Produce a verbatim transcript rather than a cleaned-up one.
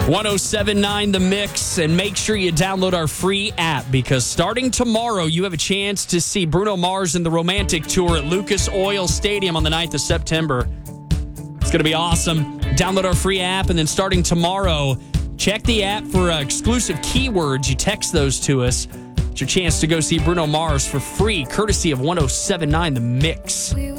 ten seventy-nine The Mix, and make sure you download our free app because starting tomorrow, you have a chance to see Bruno Mars and the Romantic Tour at Lucas Oil Stadium on the ninth of September. It's going to be awesome. Download our free app, and then starting tomorrow, check the app for uh, exclusive keywords. You text those to us. It's your chance to go see Bruno Mars for free, courtesy of ten seventy-nine The Mix.